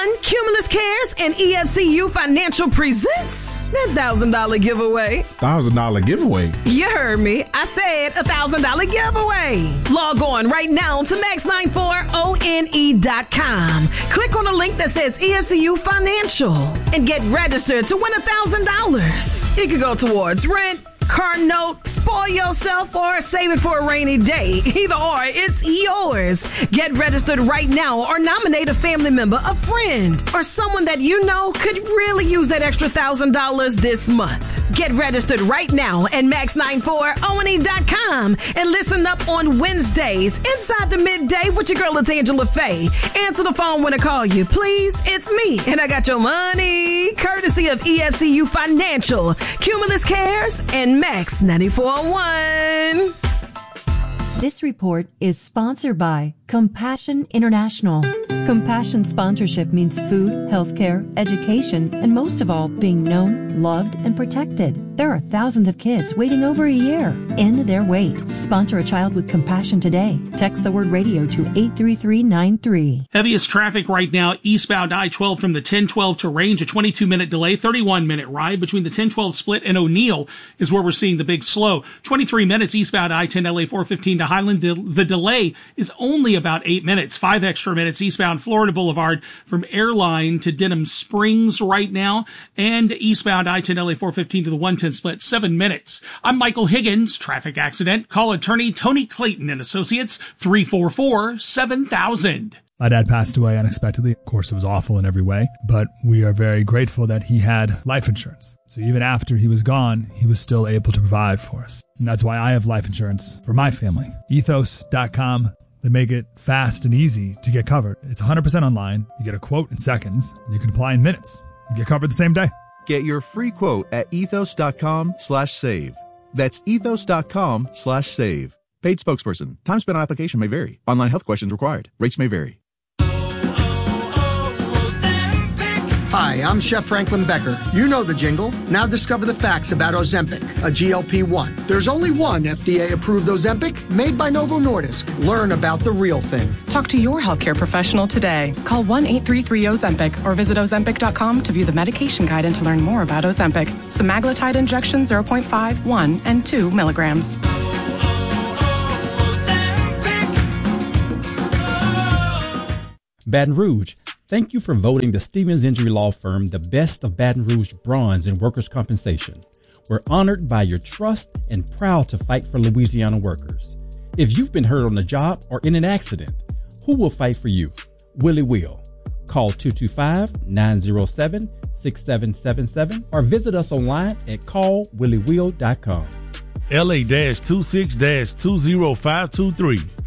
Cumulus Cares and EFCU Financial presents that $1,000 giveaway. $1,000 giveaway? You heard me. I said $1,000 giveaway. Log on right now to max94one.com. Click on the link that says EFCU Financial and get registered to win $1,000. It could go towards rent, car note, spoil yourself, or save it for a rainy day. Either or, it's yours. Get registered right now or nominate a family member, a friend, or someone that you know could really use that extra $1,000 this month. Get registered right now at max94one.com and listen up on Wednesdays inside the midday with your girl, it's Angela Faye. Answer the phone when I call you, please. It's me, and I got your money. Courtesy of EFCU Financial, Cumulus Cares, and Max 94.1. This report is sponsored by Compassion International. Compassion sponsorship means food, healthcare, education, and most of all, being known, loved, and protected. There are thousands of kids waiting over a year. End their wait. Sponsor a child with compassion today. Text the word radio to 83393. Heaviest traffic right now, eastbound I-12 from the 1012 to Range, a 22-minute delay, 31-minute ride between the 1012 split and O'Neill is where we're seeing the big slow. 23 minutes eastbound I-10 LA 415 to Highland. The delay is only about 8 minutes. 5 extra minutes eastbound Florida Boulevard from Airline to Denham Springs right now, and eastbound I-10 LA 415 to the 110 split, 7 minutes. I'm Michael Higgins. Traffic accident. Call attorney Tony Clayton and Associates, 344-7000. My dad passed away unexpectedly. Of course, it was awful in every way, but we are very grateful that he had life insurance. So even after he was gone, he was still able to provide for us. And that's why I have life insurance for my family. Ethos.com. They make it fast and easy to get covered. It's 100% online. You get a quote in seconds, and you can apply in minutes. You get covered the same day. Get your free quote at ethos.com/save. That's ethos.com/save. Paid spokesperson. Time spent on application may vary. Online health questions required. Rates may vary. Hi, I'm Chef Franklin Becker. You know the jingle. Now discover the facts about Ozempic, a GLP-1. There's only one FDA-approved Ozempic made by Novo Nordisk. Learn about the real thing. Talk to your healthcare professional today. Call 1-833-OZEMPIC or visit Ozempic.com to view the medication guide and to learn more about Ozempic. Semaglutide injection 0.5, 1, and 2 milligrams. Baton Rouge. Thank you for voting the Stevens Injury Law Firm the best of Baton Rouge bronze in workers' compensation. We're honored by your trust and proud to fight for Louisiana workers. If you've been hurt on the job or in an accident, who will fight for you? Willie will. Call 225-907-6777 or visit us online at callwilliewill.com. LA-26-20523.